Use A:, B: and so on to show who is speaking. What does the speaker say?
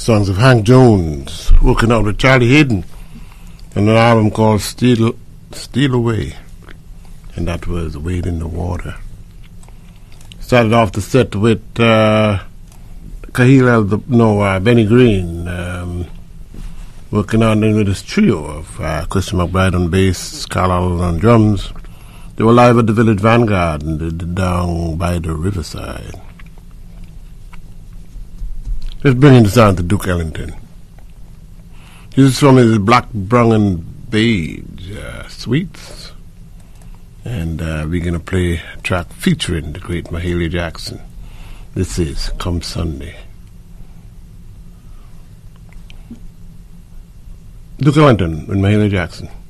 A: songs of Hank Jones, working out with Charlie Hayden, and an album called Steal Away, and that was Wade in the Water. Started off the set with Benny Green, working on with his trio of Christian McBride on bass, Carl Allen on drums. They were live at the Village Vanguard and did Down by the Riverside. Let's bring in the sound to Duke Ellington. This is from his Black, Brown, and Beige suites. And we're going to play a track featuring the great Mahalia Jackson. This is Come Sunday. Duke Ellington and Mahalia Jackson.